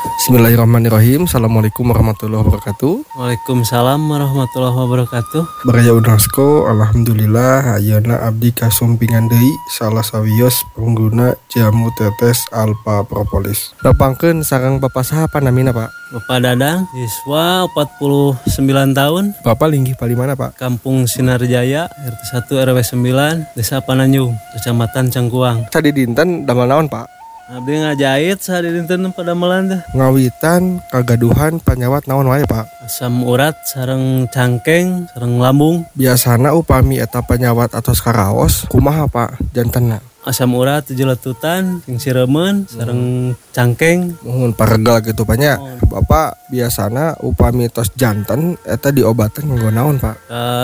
Bismillahirrahmanirrahim. Assalamualaikum warahmatullahi wabarakatuh. Waalaikumsalam warahmatullahi wabarakatuh. Baraya Unasko, alhamdulillah ayeuna abdi kasumpingan deui salah sawios pengguna jamu tetes Alpha Propolis. Nepangkeun sareng Bapak saha panamina, Pak? Bapak Dadang, siswa 49 tahun, Bapak linggih palimana, Pak? Kampung Sinarjaya, RT 1 RW 9, Desa Pananjung, Kecamatan Cangkuang. Sadi dinten damel naon, Pak? Abdi ngajahit sehari dinten pada melanda. Ngawitan kagaduhan panyawat naon wae, Pak? Asam urat, sareng cangkeng, sareng lambung. Biasana upami eta panyawat atos karaos, kumaha, Pak? Jantenna. Asam urat 7 letutan, sing siremen, sareng cangkeng. Mohon paregal gitu banyak. Bapak biasana upami tos janten eta diobatan nganggo naon, Pak?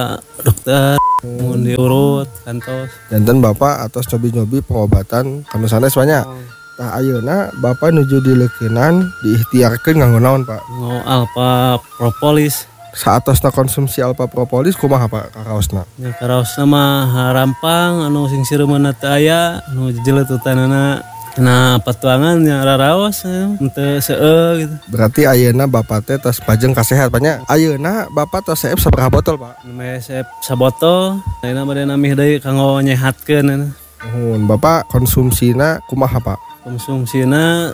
Dokter, mun diurut, kantos. Janten Bapak atos nyobi-nyobi pengobatan kanu sanes banyak. Tah ayeuna Bapak nuju dileukeunnan diikhtiarkeun nganggo naon, Pak? Alpha Propolis. Saatosna konsumsi Alpha Propolis kumaha, Pak, karaosna? Ya karaosna mah rampang anu sing sireumna teu aya, anu jeleututanana na patuangan nya raraos henteu seueur gitu. Berarti ayeuna Bapak teh tos pajeng kasehat banyak. Ayeuna Bapak tos seep sabaraha botol, Pak? Mesep sabotol, ayeuna bade namih deui kanggo nyehatkeun. Nuhun, Bapak konsumsina kumaha, Pak? Konsumsina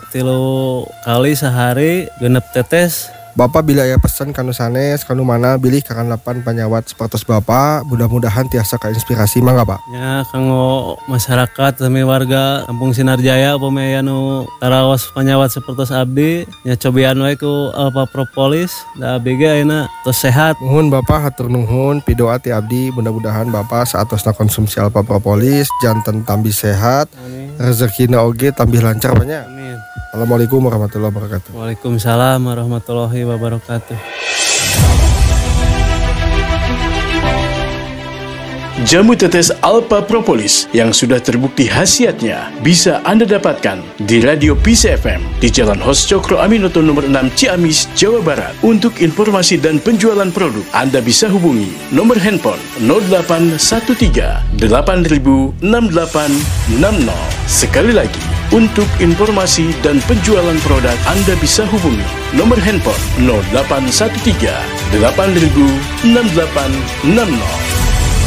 3 kali sehari, 6 tetes. Bapak bila aya pesan kanu sanes kanu mana bilih kakanapan panyawat sapertos Bapak, mudah-mudahan tiasa kainspirasi mangga, Pak. Ya kanggo masyarakat sami warga Kampung Sinarjaya upami aya nu karaos panyawat sapertos abdi nya cobian wae ku Alpha Propolis da abdi ge ayeuna tos sehat. Nuhun Bapak, hatur nuhun pidoa ti abdi, mudah-mudahan Bapak saatosna konsumsi Alpha Propolis janten tambih sehat, rezekina oge tambih lancar banyak. Amin. Assalamualaikum warahmatullahi wabarakatuh. Waalaikumsalam warahmatullahi wabarakatuh. Jamu tetes Alpha Propolis yang sudah terbukti khasiatnya bisa Anda dapatkan di Radio Peace FM di Jalan Hos Cokro Aminoto nomor 6 Ciamis, Jawa Barat. Untuk informasi dan penjualan produk, Anda bisa hubungi nomor handphone 0813 8000 6860. Sekali lagi, untuk informasi dan penjualan produk, Anda bisa hubungi nomor handphone 0813 8000 6860.